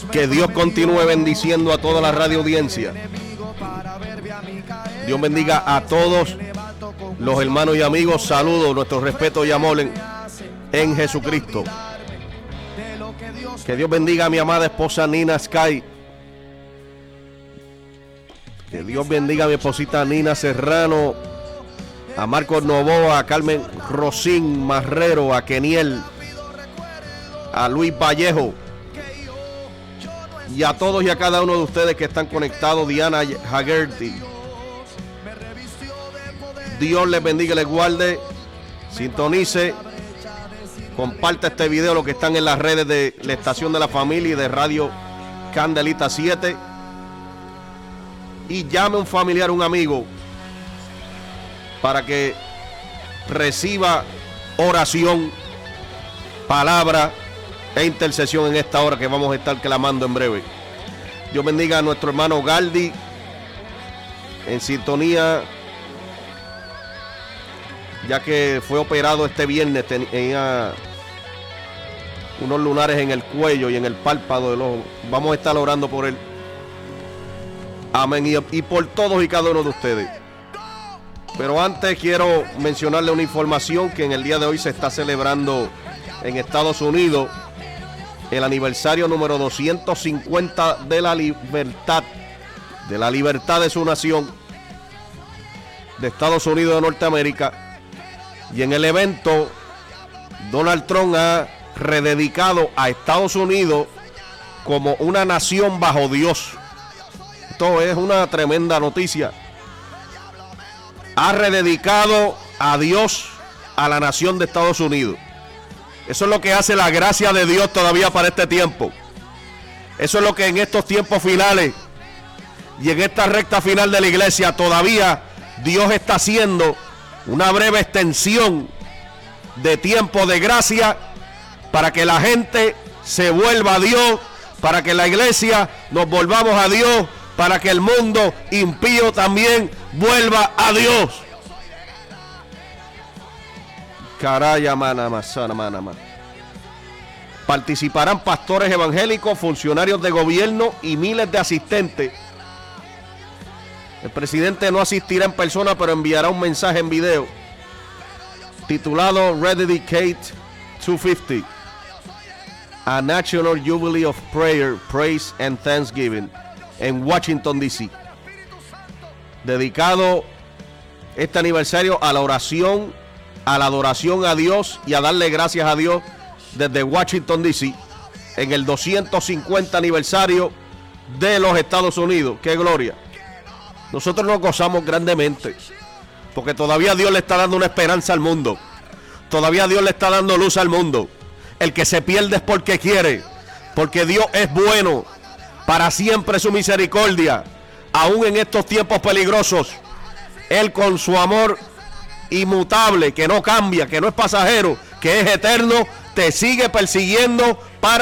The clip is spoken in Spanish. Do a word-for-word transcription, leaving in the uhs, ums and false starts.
Que Dios continúe bendiciendo a toda la radio audiencia. Dios bendiga a todos los hermanos y amigos. Saludos, nuestro respeto y amor en, en Jesucristo. Que Dios bendiga a mi amada esposa Nina Sky. Que Dios bendiga a mi esposita Nina Serrano, a Marcos Novoa, a Carmen Rosín Marrero, a Keniel, a Luis Vallejo y a todos y a cada uno de ustedes que están conectados. Diana Hagerty. Dios les bendiga y les guarde. Sintonice, comparte este video, los que están en las redes de la Estación de la Familia y de Radio Candelita siete. Y llame a un familiar, un amigo, para que reciba oración, palabra e intercesión en esta hora que vamos a estar clamando en breve. Dios bendiga a nuestro hermano Galdi en sintonía, ya que fue operado este viernes. Tenía unos lunares en el cuello y en el párpado del ojo. Vamos a estar orando por él. Amén. Y, y por todos y cada uno de ustedes. Pero antes quiero mencionarle una información, que en el día de hoy se está celebrando en Estados Unidos el aniversario número doscientos cincuenta de la libertad, de la libertad de su nación, de Estados Unidos de Norteamérica. Y en el evento, Donald Trump ha rededicado a Estados Unidos como una nación bajo Dios. Esto es una tremenda noticia. Ha rededicado a Dios a la nación de Estados Unidos. Eso es lo que hace la gracia de Dios todavía para este tiempo. Eso es lo que en estos tiempos finales y en esta recta final de la iglesia todavía Dios está haciendo una breve extensión de tiempo de gracia para que la gente se vuelva a Dios, para que la iglesia nos volvamos a Dios, para que el mundo impío también vuelva a Dios. Caraya, mana, masana, mana, mana. Participarán pastores evangélicos, funcionarios de gobierno y miles de asistentes. El presidente no asistirá en persona, pero enviará un mensaje en video titulado Rededicate doscientos cincuenta, a National Jubilee of Prayer, Praise and Thanksgiving, en Washington, D C Dedicado este aniversario a la oración, a la adoración a Dios y a darle gracias a Dios desde Washington, D C en el doscientos cincuenta aniversario de los Estados Unidos. ¡Qué gloria! Nosotros nos gozamos grandemente, porque todavía Dios le está dando una esperanza al mundo. Todavía Dios le está dando luz al mundo. El que se pierde es porque quiere, porque Dios es bueno. Para siempre su misericordia, aún en estos tiempos peligrosos. Él, con su amor inmutable, que no cambia, que no es pasajero, que es eterno, te sigue persiguiendo